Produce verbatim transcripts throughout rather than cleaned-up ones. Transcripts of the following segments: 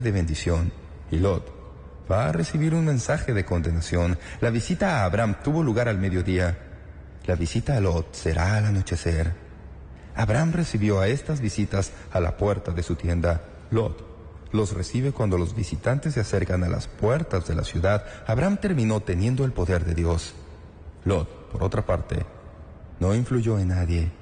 de bendición, y Lot va a recibir un mensaje de condenación. La visita a Abraham tuvo lugar al mediodía. La visita a Lot será al anochecer. Abraham recibió a estas visitas a la puerta de su tienda. Lot los recibe cuando los visitantes se acercan a las puertas de la ciudad. Abraham terminó teniendo el poder de Dios. Lot, por otra parte, no influyó en nadie.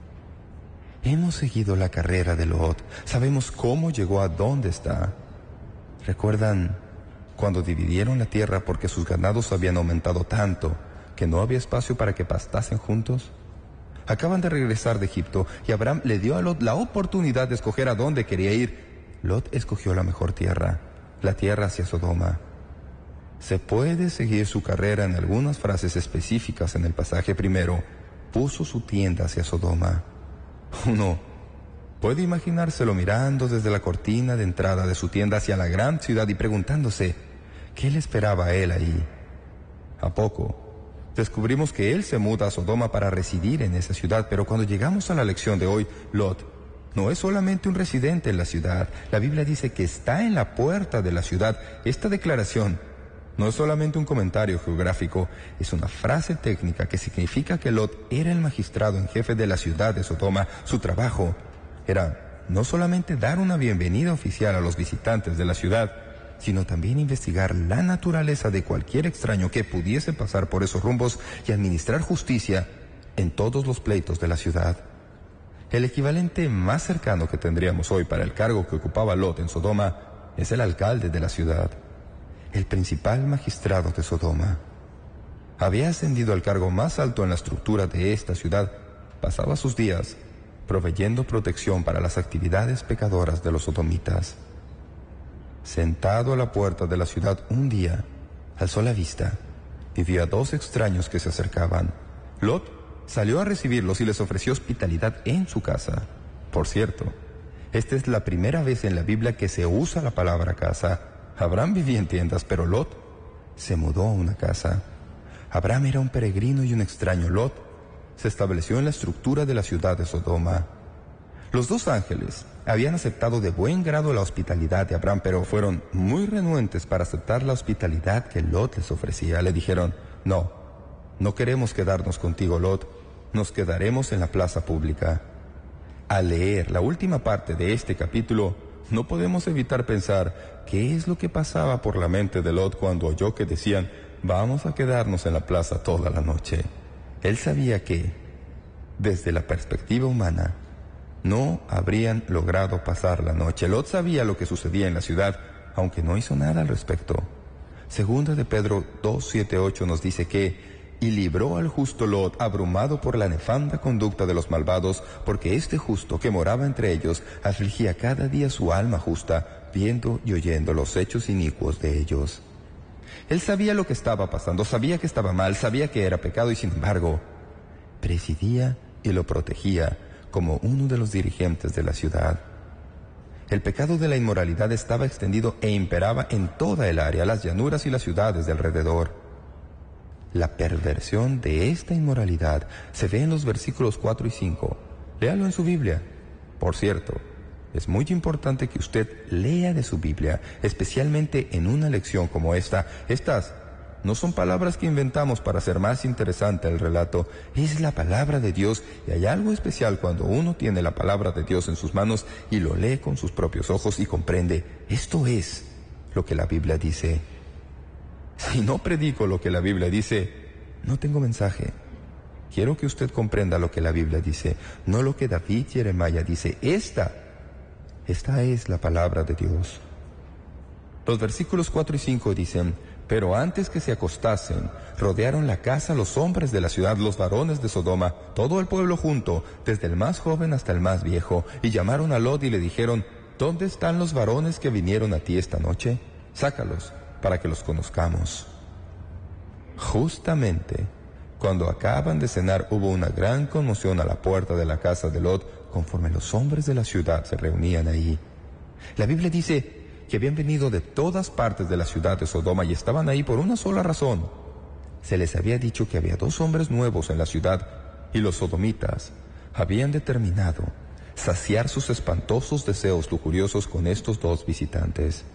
Hemos seguido la carrera de Lot. Sabemos cómo llegó a dónde está. ¿Recuerdan cuando dividieron la tierra porque sus ganados habían aumentado tanto que no había espacio para que pastasen juntos? Acaban de regresar de Egipto y Abraham le dio a Lot la oportunidad de escoger a dónde quería ir. Lot escogió la mejor tierra, la tierra hacia Sodoma. Se puede seguir su carrera en algunas frases específicas en el pasaje. Primero, puso su tienda hacia Sodoma. Uno puede imaginárselo mirando desde la cortina de entrada de su tienda hacia la gran ciudad y preguntándose qué le esperaba a él ahí. A poco descubrimos que él se muda a Sodoma para residir en esa ciudad, pero cuando llegamos a la lección de hoy, Lot no es solamente un residente en la ciudad. La Biblia dice que está en la puerta de la ciudad. Esta declaración no es solamente un comentario geográfico, es una frase técnica que significa que Lot era el magistrado en jefe de la ciudad de Sodoma. Su trabajo era no solamente dar una bienvenida oficial a los visitantes de la ciudad, sino también investigar la naturaleza de cualquier extraño que pudiese pasar por esos rumbos y administrar justicia en todos los pleitos de la ciudad. El equivalente más cercano que tendríamos hoy para el cargo que ocupaba Lot en Sodoma es el alcalde de la ciudad, el principal magistrado de Sodoma. Había ascendido al cargo más alto en la estructura de esta ciudad. Pasaba sus días proveyendo protección para las actividades pecadoras de los sodomitas. Sentado a la puerta de la ciudad un día, alzó la vista y vio a dos extraños que se acercaban. Lot salió a recibirlos y les ofreció hospitalidad en su casa. Por cierto, esta es la primera vez en la Biblia que se usa la palabra casa. Abraham vivía en tiendas, pero Lot se mudó a una casa. Abraham era un peregrino y un extraño. Lot se estableció en la estructura de la ciudad de Sodoma. Los dos ángeles habían aceptado de buen grado la hospitalidad de Abraham, pero fueron muy renuentes para aceptar la hospitalidad que Lot les ofrecía. Le dijeron: no, no queremos quedarnos contigo, Lot, nos quedaremos en la plaza pública. Al leer la última parte de este capítulo, no podemos evitar pensar qué es lo que pasaba por la mente de Lot cuando oyó que decían: vamos a quedarnos en la plaza toda la noche. Él sabía que, desde la perspectiva humana, no habrían logrado pasar la noche. Lot sabía lo que sucedía en la ciudad, aunque no hizo nada al respecto. Segunda de Pedro dos, siete, ocho nos dice que y libró al justo Lot, abrumado por la nefanda conducta de los malvados, porque este justo que moraba entre ellos afligía cada día su alma justa, viendo y oyendo los hechos inicuos de ellos. Él sabía lo que estaba pasando, sabía que estaba mal, sabía que era pecado y sin embargo presidía y lo protegía como uno de los dirigentes de la ciudad. El pecado de la inmoralidad estaba extendido e imperaba en toda el área, las llanuras y las ciudades de alrededor. La perversión de esta inmoralidad se ve en los versículos cuatro y cinco. Léalo en su Biblia. Por cierto, es muy importante que usted lea de su Biblia, especialmente en una lección como esta. Estas no son palabras que inventamos para hacer más interesante el relato. Es la palabra de Dios y hay algo especial cuando uno tiene la palabra de Dios en sus manos y lo lee con sus propios ojos y comprende: esto es lo que la Biblia dice. Si no predico lo que la Biblia dice, no tengo mensaje. Quiero que usted comprenda lo que la Biblia dice, no lo que David Jeremiah dice. Esta, esta es la palabra de Dios. Los versículos cuatro y cinco dicen: pero antes que se acostasen, rodearon la casa los hombres de la ciudad, los varones de Sodoma, todo el pueblo junto, desde el más joven hasta el más viejo, y llamaron a Lot y le dijeron: ¿dónde están los varones que vinieron a ti esta noche? Sácalos, para que los conozcamos. Justamente cuando acaban de cenar hubo una gran conmoción a la puerta de la casa de Lot, conforme los hombres de la ciudad se reunían ahí. La Biblia dice que habían venido de todas partes de la ciudad de Sodoma y estaban ahí por una sola razón. Se les había dicho que había dos hombres nuevos en la ciudad y los sodomitas habían determinado saciar sus espantosos deseos lujuriosos con estos dos visitantes.